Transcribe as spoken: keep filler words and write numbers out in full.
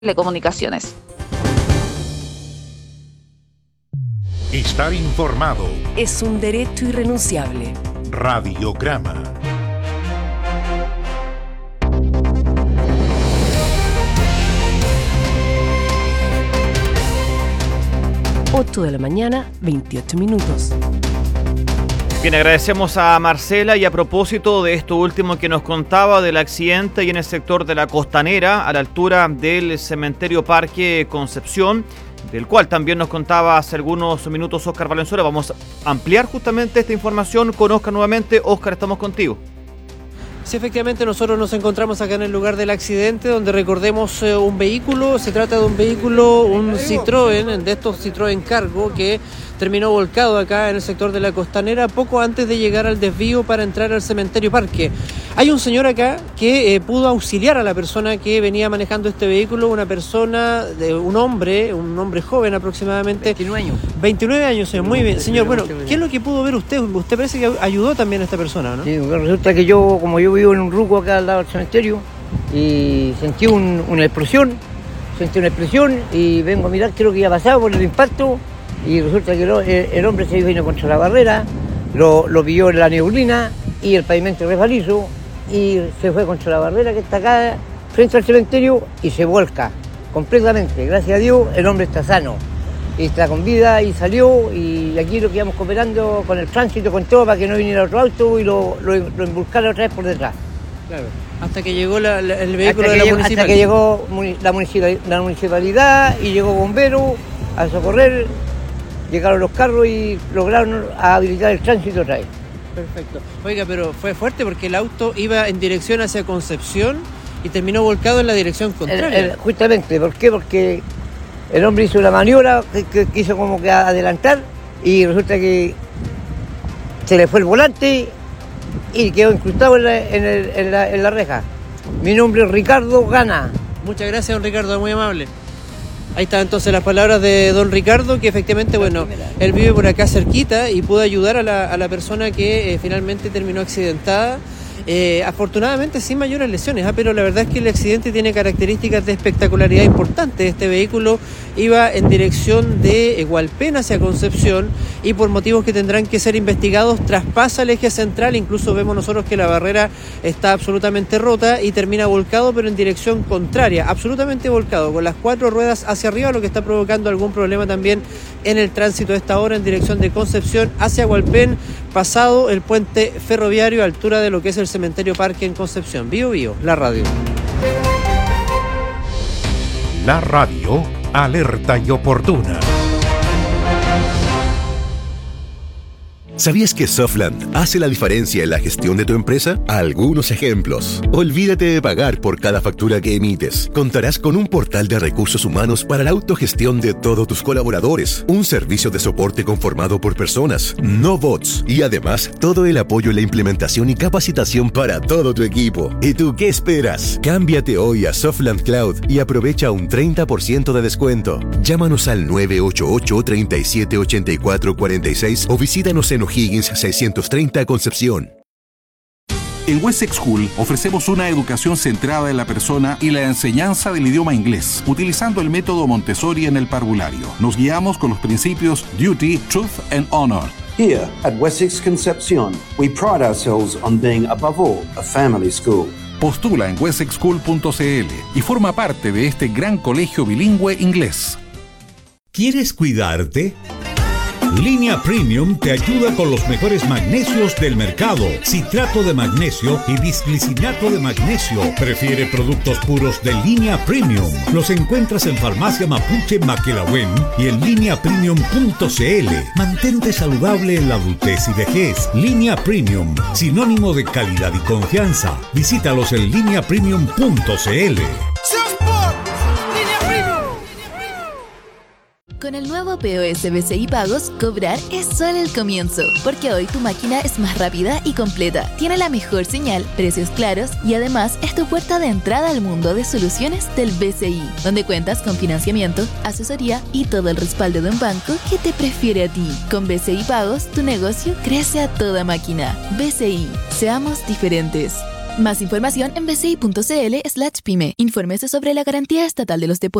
Telecomunicaciones. Estar informado es un derecho irrenunciable. Radiograma. ocho de la mañana, veintiocho minutos. Bien, agradecemos a Marcela y a propósito de esto último que nos contaba del accidente y en el sector de la Costanera, a la altura del cementerio Parque Concepción, del cual también nos contaba hace algunos minutos Óscar Valenzuela. Vamos a ampliar justamente esta información con Óscar nuevamente. Óscar, estamos contigo. Sí, efectivamente, nosotros nos encontramos acá en el lugar del accidente, donde recordemos eh, un vehículo, se trata de un vehículo, un Citroën, de estos Citroën Cargo, que terminó volcado acá en el sector de la Costanera poco antes de llegar al desvío para entrar al cementerio Parque. Hay un señor acá que eh, pudo auxiliar a la persona que venía manejando este vehículo, una persona, de un hombre, un hombre joven aproximadamente. veintinueve años. veintinueve años, señor. Muy bien. Señor, bueno, ¿qué es lo que pudo ver usted? Usted parece que ayudó también a esta persona, ¿no? Sí, resulta que yo, como yo vivo en un ruco acá al lado del cementerio, y sentí un, una explosión, sentí una explosión y vengo a mirar qué es lo que había pasado por el impacto. Y resulta que el, el hombre se vino contra la barrera, lo, lo pilló en la neblina y el pavimento resbalizo y se fue contra la barrera que está acá frente al cementerio y se vuelca completamente. Gracias a Dios el hombre está sano y está con vida y salió, y aquí lo que íbamos cooperando con el tránsito, con todo, para que no viniera otro auto y lo, lo, lo emboscara otra vez por detrás. Claro. Hasta que llegó la, la, el vehículo de la llegó, municipalidad. Hasta que llegó la municipalidad, la municipalidad y llegó bombero a socorrer. Llegaron los carros y lograron habilitar el tránsito otra vez. Perfecto. Oiga, pero fue fuerte porque el auto iba en dirección hacia Concepción y terminó volcado en la dirección contraria. El, el, justamente, ¿por qué? Porque el hombre hizo una maniobra que, que quiso como que adelantar y resulta que se le fue el volante y quedó incrustado en la, en el, en la, en la reja. Mi nombre es Ricardo Gana. Muchas gracias, don Ricardo, muy amable. Ahí están entonces las palabras de don Ricardo, que efectivamente, bueno, él vive por acá cerquita y pudo ayudar a la, a la persona que eh, finalmente terminó accidentada. Eh, afortunadamente sin mayores lesiones, ¿eh? Pero la verdad es que el accidente tiene características de espectacularidad importante. Este vehículo iba en dirección de Hualpén hacia Concepción y por motivos que tendrán que ser investigados traspasa el eje central. Incluso vemos nosotros que la barrera está absolutamente rota y termina volcado, pero en dirección contraria, absolutamente volcado, con las cuatro ruedas hacia arriba, lo que está provocando algún problema también en el tránsito a esta hora en dirección de Concepción hacia Hualpén, pasado el puente ferroviario a altura de lo que es el cementerio Parque en Concepción. Bio Bio, la radio. La radio, alerta y oportuna. ¿Sabías que Softland hace la diferencia en la gestión de tu empresa? Algunos ejemplos. Olvídate de pagar por cada factura que emites. Contarás con un portal de recursos humanos para la autogestión de todos tus colaboradores, un servicio de soporte conformado por personas, no bots, y además todo el apoyo en la implementación y capacitación para todo tu equipo. ¿Y tú qué esperas? Cámbiate hoy a Softland Cloud y aprovecha un treinta por ciento de descuento. Llámanos al nueve ocho ocho, tres siete, ocho cuatro cuatro seis o visítanos en O'Higgins seiscientos treinta Concepción. En Wessex School ofrecemos una educación centrada en la persona y la enseñanza del idioma inglés, utilizando el método Montessori en el parvulario. Nos guiamos con los principios Duty, Truth and Honor. Here at Wessex Concepción, we pride ourselves on being above all a family school. Postula en wessex school punto c l y forma parte de este gran colegio bilingüe inglés. ¿Quieres cuidarte? Línea Premium te ayuda con los mejores magnesios del mercado. Citrato de magnesio y bisglicinato de magnesio. Prefiere productos puros de Línea Premium. Los encuentras en Farmacia Mapuche Maquelahuen y en línea premium punto c l. Mantente saludable en la adultez y vejez. Línea Premium, sinónimo de calidad y confianza. Visítalos en línea premium punto c l. Con el nuevo P O S B C I Pagos, cobrar es solo el comienzo, porque hoy tu máquina es más rápida y completa, tiene la mejor señal, precios claros y además es tu puerta de entrada al mundo de soluciones del B C I, donde cuentas con financiamiento, asesoría y todo el respaldo de un banco que te prefiere a ti. Con B C I Pagos, tu negocio crece a toda máquina. B C I, seamos diferentes. Más información en b c i punto c l slash pyme. Infórmese sobre la garantía estatal de los depósitos.